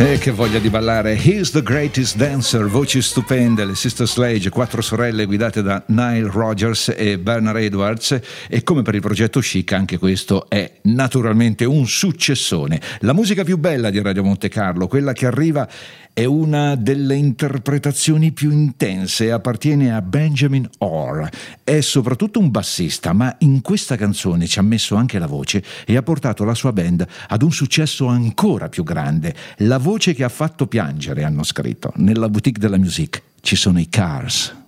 Che voglia di ballare. He's the Greatest Dancer, voci stupende, le Sister Sledge, 4 sorelle guidate da Nile Rodgers e Bernard Edwards, e come per il progetto Chic anche questo è naturalmente un successone. La musica più bella di Radio Monte Carlo, quella che arriva, è una delle interpretazioni più intense e appartiene a Benjamin Orr. È soprattutto un bassista, ma in questa canzone ci ha messo anche la voce e ha portato la sua band ad un successo ancora più grande. La voce che ha fatto piangere, hanno scritto. Nella boutique della musique ci sono i Cars.